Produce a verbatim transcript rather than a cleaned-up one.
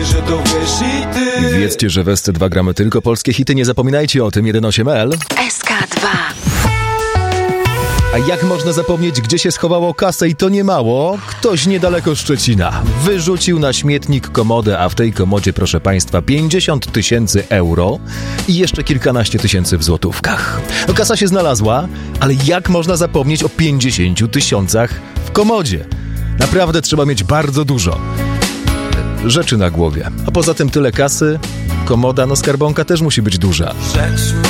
że to wiesz i ty. Wiedzcie, że w S C dwa gramy tylko polskie hity, nie zapominajcie o tym. jeden osiem L. S K dwa. A jak można zapomnieć, gdzie się schowało kasę i to nie mało? Ktoś niedaleko Szczecina wyrzucił na śmietnik komodę, a w tej komodzie, proszę państwa, pięćdziesiąt tysięcy euro i jeszcze kilkanaście tysięcy w złotówkach. No, kasa się znalazła, ale jak można zapomnieć o pięćdziesięciu tysiącach w komodzie? Naprawdę trzeba mieć bardzo dużo rzeczy na głowie. A poza tym tyle kasy, komoda, no skarbonka też musi być duża. Rzecz